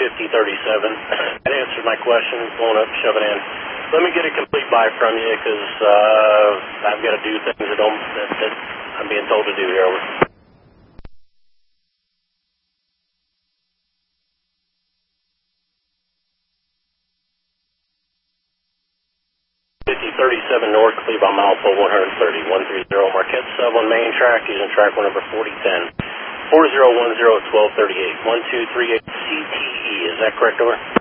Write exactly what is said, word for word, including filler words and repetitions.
fifty thirty-seven. That answered my question, blowing up, shoving in. Let me get a complete buy from you, because uh, I've got to do things that, don't, that, that I'm being told to do here. Over. fifty thirty-seven North, Cleveland, mile full one thirty, one thirty, Marquette sub on main track, using track one number forty ten, four zero one zero, twelve thirty-eight, one two three eight C T E, is that correct, over?